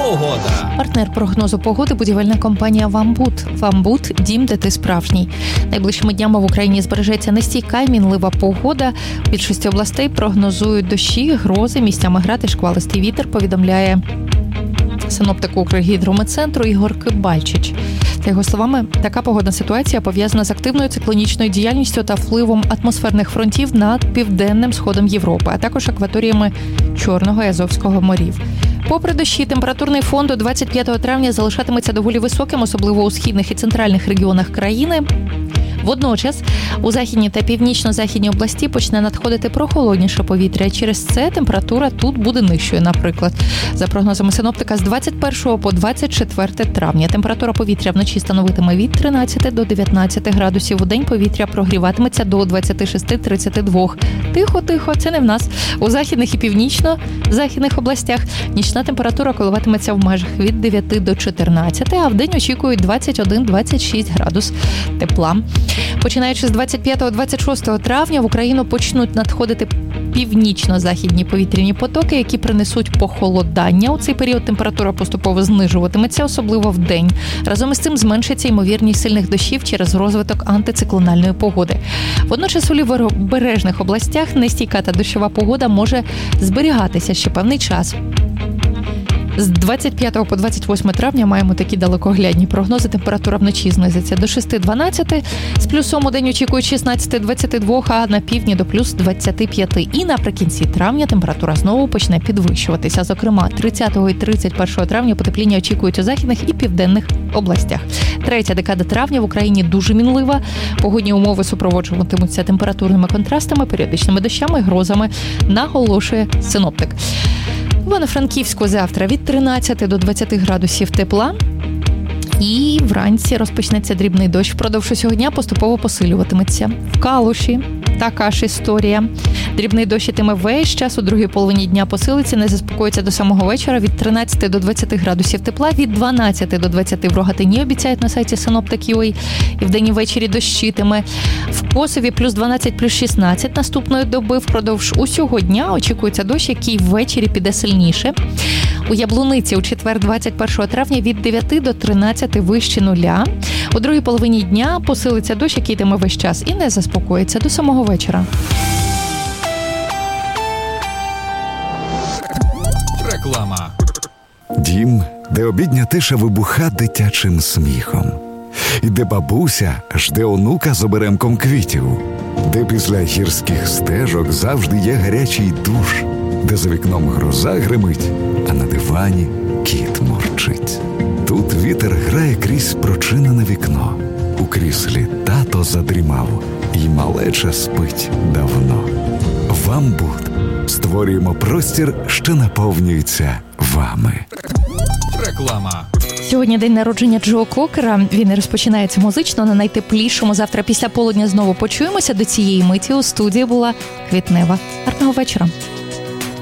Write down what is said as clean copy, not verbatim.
Погода. Партнер прогнозу погоди – будівельна компанія «Вамбут». «Вамбут» – дім, де ти справжній. Найближчими днями в Україні збережеться нестійка й мінлива погода. В більшості областей прогнозують дощі, грози, місцями град і шквалистий вітер, повідомляє синоптик Укргідрометцентру Ігор Кибальчич. За його словами, така погодна ситуація пов'язана з активною циклонічною діяльністю та впливом атмосферних фронтів над південним сходом Європи, а також акваторіями Чорного і Азовського морів. Попри дощі, температурний фон до 25 травня залишатиметься доволі високим, особливо у східних і центральних регіонах країни. Водночас у західній та північно-західній області почне надходити прохолодніше повітря. Через це температура тут буде нижчою. Наприклад, за прогнозами синоптика, з 21 по 24 травня температура повітря вночі становитиме від 13 до 19 градусів. У день повітря прогріватиметься до 26-32. Тихо-тихо, це не в нас. У західних і північно-західних областях нічна температура коливатиметься в межах від 9 до 14, а в день очікують 21-26 градус тепла. Починаючи з 25-26 травня в Україну почнуть надходити північно-західні повітряні потоки, які принесуть похолодання. У цей період температура поступово знижуватиметься, особливо вдень. Разом із цим зменшиться ймовірність сильних дощів через розвиток антициклональної погоди. Водночас у лівобережних областях нестійка та дощова погода може зберігатися ще певний час. З 25 по 28 травня маємо такі далекоглядні прогнози. Температура вночі знизиться до 6-12, з плюсом у день очікують 16-22, а на півдні до плюс 25. І наприкінці травня температура знову почне підвищуватися. Зокрема, 30 і 31 травня потепління очікують у західних і південних областях. Третя декада травня в Україні дуже мінлива. Погодні умови супроводжуватимуться температурними контрастами, періодичними дощами і грозами, наголошує синоптик. В Івано-Франківську завтра від 13 до 20 градусів тепла. І вранці розпочнеться дрібний дощ. Впродовж усього дня поступово посилюватиметься. В Калуші така ж історія. Дрібний дощ ітиме весь час, у другій половині дня посилиться, не заспокоїться до самого вечора від 13 до 20 градусів тепла, від 12 до 20 в Рогатині, обіцяють на сайті Synoptic.ua. І вдень і ввечері дощитиме. В Косові плюс 12, плюс 16 наступної доби. Впродовж усього дня очікується дощ, який ввечері піде сильніше. У Яблуниці у четвер 21 травня від 9 до 13 вище нуля. У другій половині дня посилиться дощ, який йтиме весь час і не заспокоїться до самого вечора. Реклама. Дім, де обідня тиша вибуха дитячим сміхом. І де бабуся жде онука з оберемком квітів. Де після гірських стежок завжди є гарячий душ. Де за вікном гроза гримить, а на дивані кіт мурчить. Тут вітер грає крізь прочинене вікно. У кріслі тато задрімав, і малеча спить давно. «Вамбут» створюємо простір, що наповнюється вами. Реклама. Сьогодні день народження Джо Кокера. Він і розпочинається музично на найтеплішому. Завтра після полудня знову почуємося. До цієї миті у студії була Квітнева. Гарного вечора.